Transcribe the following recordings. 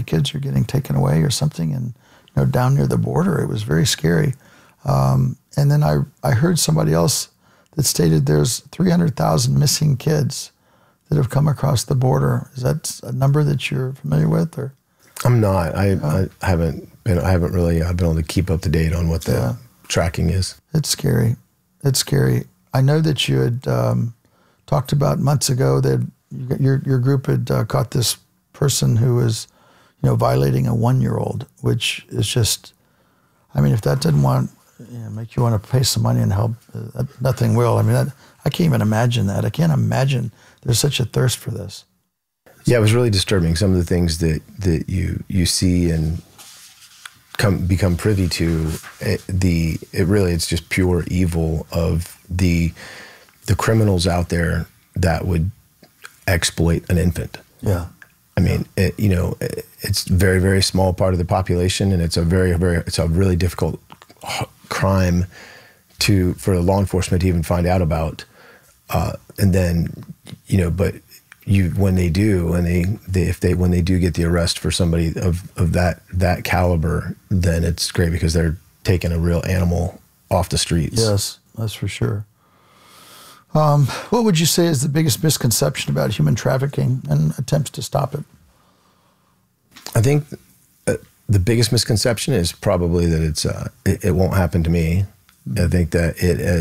kids are getting taken away or something, and down near the border. It was very scary. And then I heard somebody else that stated there's 300,000 missing kids that have come across the border. Is that a number that you're familiar with, or? I'm not. I haven't been able to keep up to date on what the tracking is. It's scary. It's scary. I know that you had talked about months ago that your group had caught this person who was, violating a 1-year-old, which is just, if that didn't make you want to pay some money and help, nothing will. I can't even imagine that. I can't imagine there's such a thirst for this. Yeah, it was really disturbing. Some of the things that you see and become privy to, it's just pure evil of the criminals out there that would exploit an infant. Yeah. It's a very, very small part of the population, and it's a really difficult crime for law enforcement to even find out about. And then, when they do, when they do get the arrest for somebody of that caliber, then it's great because they're taking a real animal off the streets. Yes, that's for sure. What would you say is the biggest misconception about human trafficking and attempts to stop it? I think the biggest misconception is probably that it won't happen to me. I think that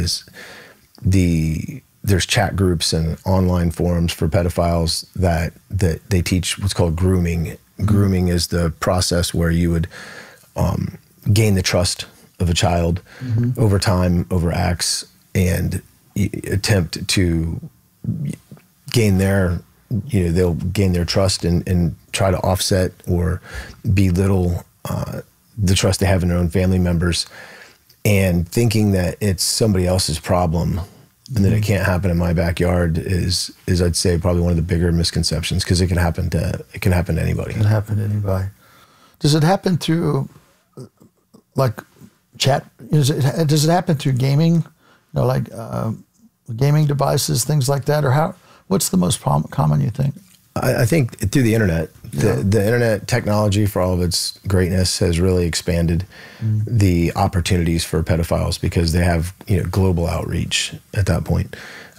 there's chat groups and online forums for pedophiles that they teach what's called grooming. Mm-hmm. Grooming is the process where you would gain the trust of a child over time, over acts, and attempt to gain they'll gain their trust and try to offset or belittle the trust they have in their own family members, and thinking that it's somebody else's problem and that it can't happen in my backyard is I'd say probably one of the bigger misconceptions, because it can happen to anybody. It can happen to anybody. Does it happen through like chat? Does it happen through gaming? Gaming devices, things like that, or what's the most common, you think? I think through the internet. The internet technology, for all of its greatness, has really expanded the opportunities for pedophiles, because they have global outreach at that point,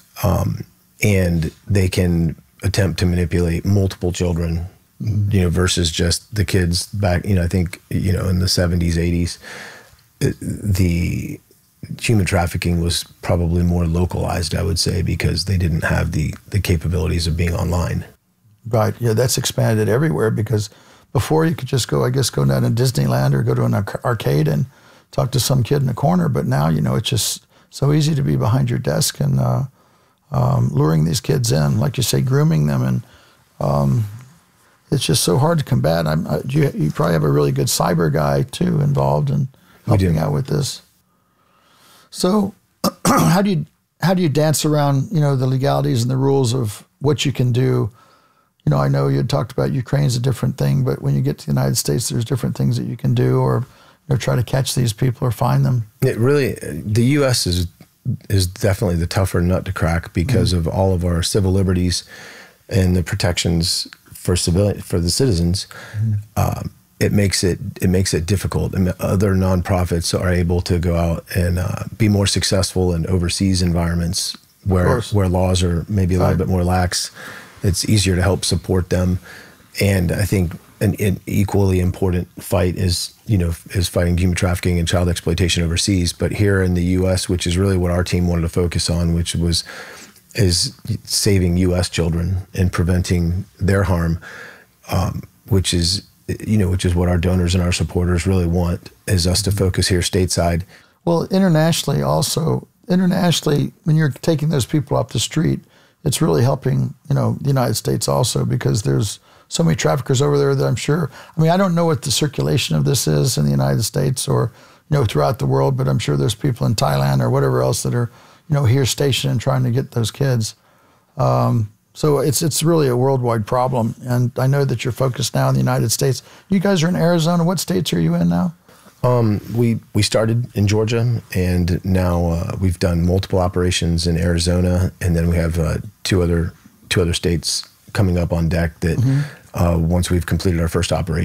and they can attempt to manipulate multiple children, versus just the kids back. I think in the 70s, 80s, the human trafficking was probably more localized, I would say, because they didn't have the capabilities of being online. Right. Yeah, that's expanded everywhere, because before you could just go down to Disneyland or go to an arcade and talk to some kid in a corner. But now, it's just so easy to be behind your desk and luring these kids in, like you say, grooming them. And it's just so hard to combat. You probably have a really good cyber guy, too, involved in helping out with this. So how do you dance around, the legalities and the rules of what you can do? I know you had talked about Ukraine's a different thing, but when you get to the United States, there's different things that you can do, or try to catch these people or find them. The U.S. is definitely the tougher nut to crack because of all of our civil liberties and the protections for the citizens. It makes it difficult. And other nonprofits are able to go out and be more successful in overseas environments where laws are maybe a little bit more lax. It's easier to help support them. And I think an equally important fight is fighting human trafficking and child exploitation overseas. But here in the U.S., which is really what our team wanted to focus on, is saving U.S. children and preventing their harm, which is what our donors and our supporters really want, is us to focus here stateside. Well, internationally, when you're taking those people off the street, it's really helping, the United States also, because there's so many traffickers over there that I'm sure, I don't know what the circulation of this is in the United States or, throughout the world, but I'm sure there's people in Thailand or whatever else that are, here stationed and trying to get those kids. So it's really a worldwide problem. And I know that you're focused now in the United States. You guys are in Arizona. What states are you in now? We started in Georgia, and now we've done multiple operations in Arizona, and then we have two other states coming up on deck that once we've completed our first operation.